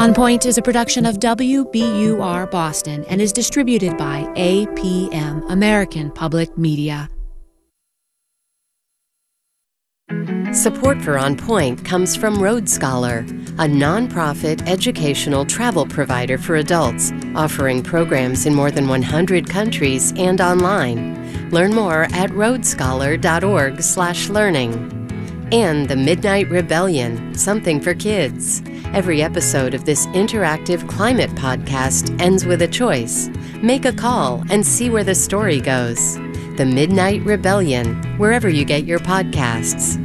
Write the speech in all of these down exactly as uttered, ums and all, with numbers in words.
On Point is a production of W B U R Boston and is distributed by A P M, American Public Media. Support for On Point comes from Road Scholar, a nonprofit educational travel provider for adults, offering programs in more than one hundred countries and online. Learn more at roadscholar.org slash learning. And The Midnight Rebellion, something for kids. Every episode of this interactive climate podcast ends with a choice. Make a call and see where the story goes. The Midnight Rebellion, wherever you get your podcasts.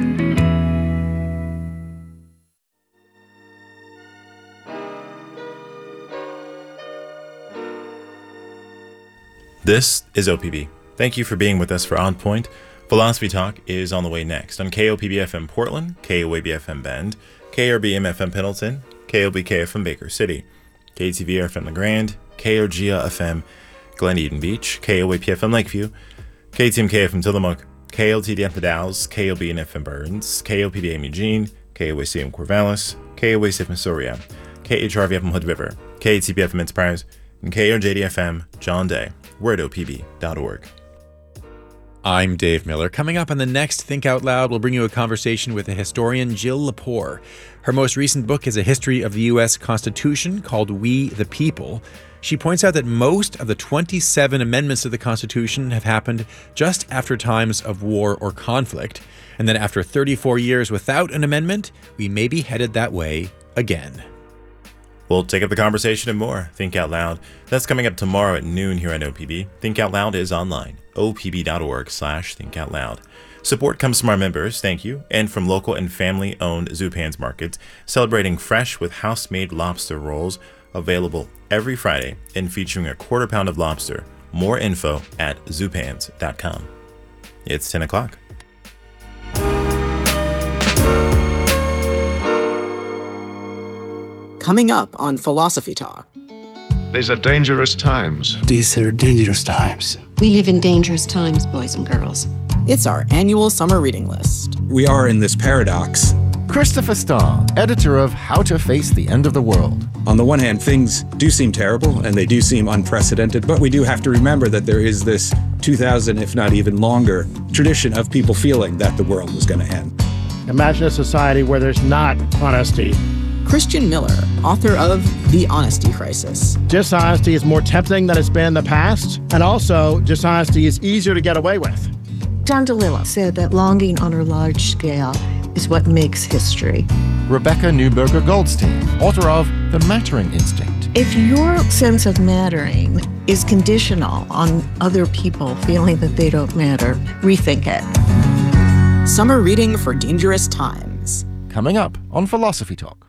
This is O P B. Thank you for being with us for On Point. Philosophy Talk is on the way next on K O P B F M Portland, K O A B F M Bend, K R B M F M Pendleton, K O B K F M Baker City, K T V R F M LaGrande, K O G A F M Glen Eden Beach, K O A P F M Lakeview, K T M K F M Tillamook, K L T D F M The Dalles, K O B N F M Burns, K O P D M Eugene, K O A C M Corvallis, K O A C F M Soria, K H R V F M Hood River, K T B F M Enterprise, and K O J D F M John Day. We're at O P B dot org. I'm Dave Miller. Coming up on the next Think Out Loud, we'll bring you a conversation with the historian Jill Lepore. Her most recent book is a history of the U S Constitution called We the People. She points out that most of the twenty-seven amendments to the Constitution have happened just after times of war or conflict, and that after thirty-four years without an amendment, we may be headed that way again. We'll take up the conversation and more. Think Out Loud. That's coming up tomorrow at noon here on O P B. Think Out Loud is online. O P B dot org slash Think Out Loud. Support comes from our members, thank you, and from local and family-owned Zupan's Markets, celebrating fresh with house-made lobster rolls, available every Friday and featuring a quarter pound of lobster. More info at zupans dot com. It's ten o'clock. Coming up on Philosophy Talk. These are dangerous times. These are dangerous times. We live in dangerous times, boys and girls. It's our annual summer reading list. We are in this paradox. Christopher Starr, editor of How to Face the End of the World. On the one hand, things do seem terrible and they do seem unprecedented, but we do have to remember that there is this two thousand, if not even longer, tradition of people feeling that the world was going to end. Imagine a society where there's not honesty. Christian Miller, author of The Honesty Crisis. Dishonesty is more tempting than it's been in the past, and also dishonesty is easier to get away with. John DeLillo said that longing on a large scale is what makes history. Rebecca Neuberger Goldstein, author of The Mattering Instinct. If your sense of mattering is conditional on other people feeling that they don't matter, rethink it. Summer reading for dangerous times. Coming up on Philosophy Talk.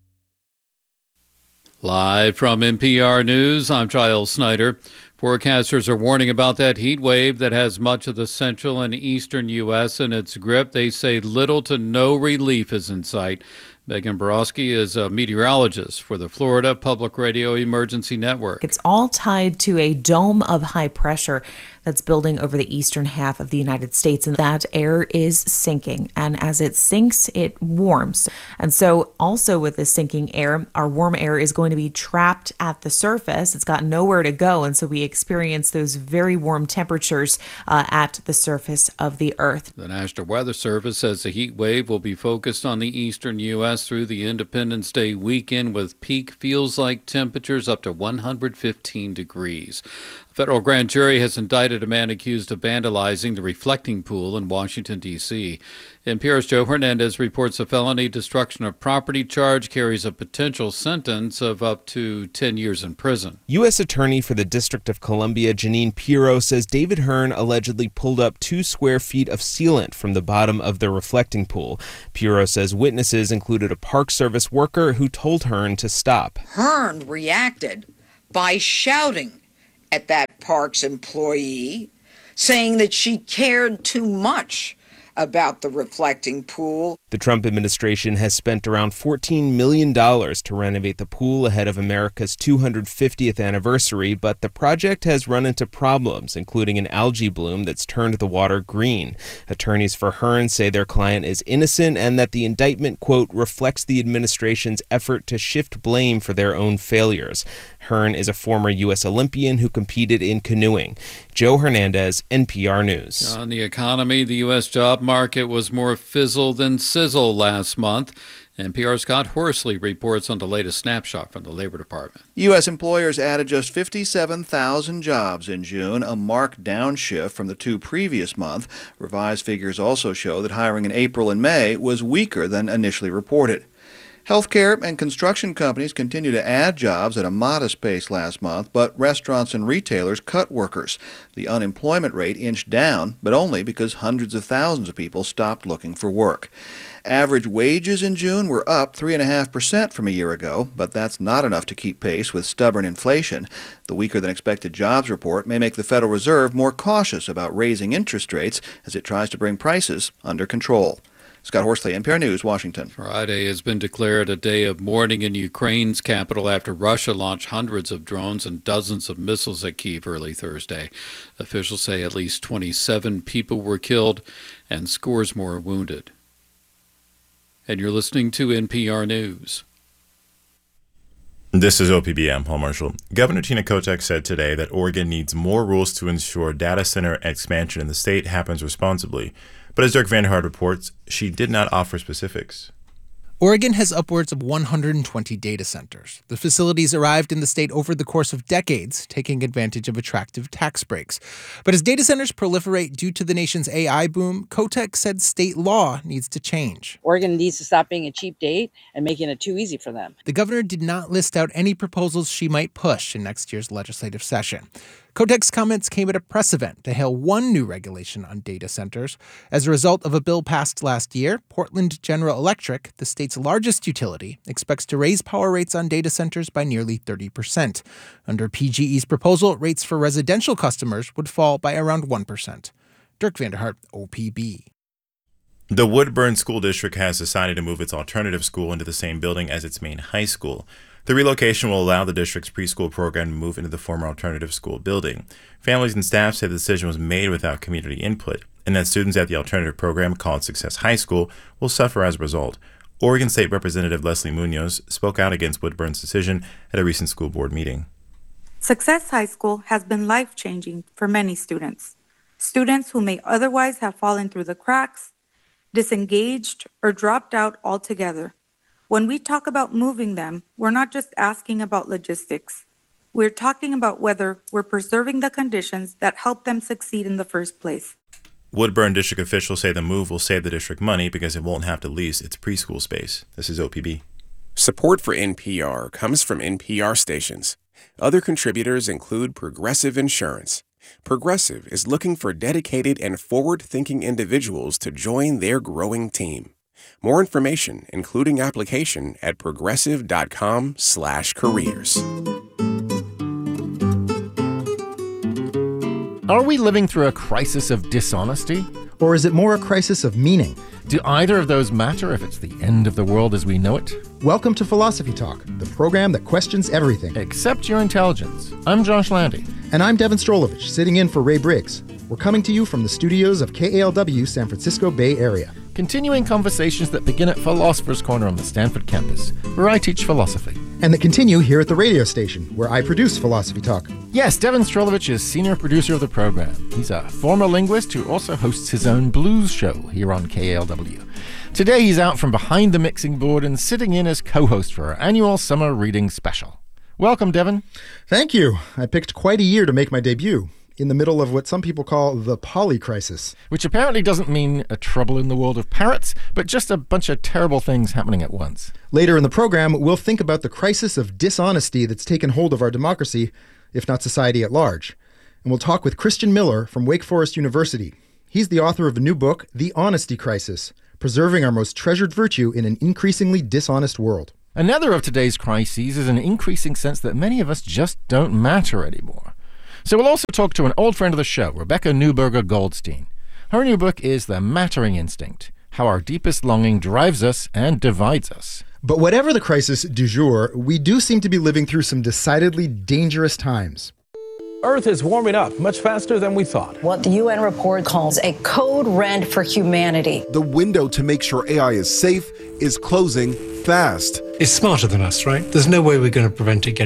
Live from N P R News, I'm Giles Snyder. Forecasters are warning about that heat wave that has much of the central and eastern U S in its grip. They say little to no relief is in sight. Megan Borowski is a meteorologist for the Florida Public Radio Emergency Network. It's all tied to a dome of high pressure that's building over the eastern half of the United States, and that air is sinking. And as it sinks, it warms. And so also with this sinking air, our warm air is going to be trapped at the surface. It's got nowhere to go, and so we experience those very warm temperatures uh, at the surface of the Earth. The National Weather Service says the heat wave will be focused on the eastern U S through the Independence Day weekend, with peak feels-like temperatures up to one hundred fifteen degrees. A federal grand jury has indicted a man accused of vandalizing the reflecting pool in Washington, D C N P R's Joe Hernandez reports a felony destruction of property charge carries a potential sentence of up to ten years in prison. U S Attorney for the District of Columbia, Janine Pirro, says David Hearn allegedly pulled up two square feet of sealant from the bottom of the reflecting pool. Pirro says witnesses included a Park Service worker who told Hearn to stop. Hearn reacted by shouting at that Parks employee, saying that she cared too much about the reflecting pool. The Trump administration has spent around fourteen million dollars to renovate the pool ahead of America's two hundred fiftieth anniversary, but the project has run into problems, including an algae bloom that's turned the water green. Attorneys for Hearn say their client is innocent and that the indictment, quote, reflects the administration's effort to shift blame for their own failures. Hearn is a former U S Olympian who competed in canoeing. Joe Hernandez, N P R News. On the economy, the U S job market was more fizzle than sizzle last month. N P R's Scott Horsley reports on the latest snapshot from the Labor Department. U S employers added just fifty-seven thousand jobs in June, a marked downshift from the two previous months. Revised figures also show that hiring in April and May was weaker than initially reported. Healthcare and construction companies continue to add jobs at a modest pace last month, but restaurants and retailers cut workers. The unemployment rate inched down, but only because hundreds of thousands of people stopped looking for work. Average wages in June were up three point five percent from a year ago, but that's not enough to keep pace with stubborn inflation. The weaker-than-expected jobs report may make the Federal Reserve more cautious about raising interest rates as it tries to bring prices under control. Scott Horsley, N P R News, Washington. Friday has been declared a day of mourning in Ukraine's capital after Russia launched hundreds of drones and dozens of missiles at Kyiv early Thursday. Officials say at least twenty-seven people were killed and scores more wounded. And you're listening to N P R News. This is O P B. I'm Paul Marshall. Governor Tina Kotek said today that Oregon needs more rules to ensure data center expansion in the state happens responsibly. But as Dirk Vanderhart reports, she did not offer specifics. Oregon has upwards of one hundred twenty data centers. The facilities arrived in the state over the course of decades, taking advantage of attractive tax breaks. But as data centers proliferate due to the nation's A I boom, Kotek said state law needs to change. Oregon needs to stop being a cheap date and making it too easy for them. The governor did not list out any proposals she might push in next year's legislative session. Kotek's comments came at a press event to hail one new regulation on data centers. As a result of a bill passed last year, Portland General Electric, the state's largest utility, expects to raise power rates on data centers by nearly thirty percent. Under P G E's proposal, rates for residential customers would fall by around one percent. Dirk Vanderhart, O P B. The Woodburn School District has decided to move its alternative school into the same building as its main high school. The relocation will allow the district's preschool program to move into the former alternative school building. Families and staff say the decision was made without community input, and that students at the alternative program, called Success High School, will suffer as a result. Oregon State Representative Leslie Munoz spoke out against Woodburn's decision at a recent school board meeting. Success High School has been life-changing for many students. Students who may otherwise have fallen through the cracks, disengaged, or dropped out altogether. When we talk about moving them, we're not just asking about logistics. We're talking about whether we're preserving the conditions that help them succeed in the first place. Woodburn district officials say the move will save the district money because it won't have to lease its preschool space. This is O P B. Support for N P R comes from N P R stations. Other contributors include Progressive Insurance. Progressive is looking for dedicated and forward-thinking individuals to join their growing team. More information, including application, at progressive.com slash careers. Are we living through a crisis of dishonesty? Or is it more a crisis of meaning? Do either of those matter if it's the end of the world as we know it? Welcome to Philosophy Talk, the program that questions everything. Except your intelligence. I'm Josh Landy. And I'm Devin Strolovich, sitting in for Ray Briggs. We're coming to you from the studios of K A L W San Francisco Bay Area. Continuing conversations that begin at Philosopher's Corner on the Stanford campus, where I teach philosophy. And that continue here at the radio station, where I produce Philosophy Talk. Yes, Devin Strolovich is senior producer of the program. He's a former linguist who also hosts his own blues show here on K A L W. Today he's out from behind the mixing board and sitting in as co-host for our annual summer reading special. Welcome, Devin. Thank you. I picked quite a year to make my debut, in the middle of what some people call the poly-crisis. Which apparently doesn't mean a trouble in the world of parrots, but just a bunch of terrible things happening at once. Later in the program, we'll think about the crisis of dishonesty that's taken hold of our democracy, if not society at large. And we'll talk with Christian Miller from Wake Forest University. He's the author of a new book, The Honesty Crisis, Preserving Our Most Treasured Virtue in an Increasingly Dishonest World. Another of today's crises is an increasing sense that many of us just don't matter anymore. So we'll also talk to an old friend of the show, Rebecca Neuberger Goldstein. Her new book is The Mattering Instinct, how our deepest longing drives us and divides us. But whatever the crisis du jour, we do seem to be living through some decidedly dangerous times. Earth is warming up much faster than we thought. What the U N report calls a code red for humanity. The window to make sure A I is safe is closing fast. It's smarter than us, right? There's no way we're going to prevent it getting